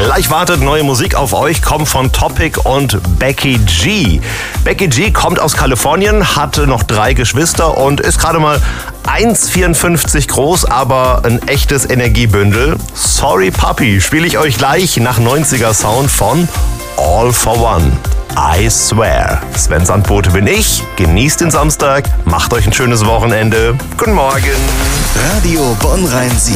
Gleich wartet neue Musik auf euch, kommt von Topic und Becky G. Becky G kommt aus Kalifornien, hat noch 3 Geschwister und ist gerade mal 1,54 groß, aber ein echtes Energiebündel. Sorry Papi, spiele ich euch gleich nach 90er Sound von All for One. I swear. Sven Sandbote bin ich. Genießt den Samstag, macht euch ein schönes Wochenende. Guten Morgen. Radio Bonn-Rhein-Sieg.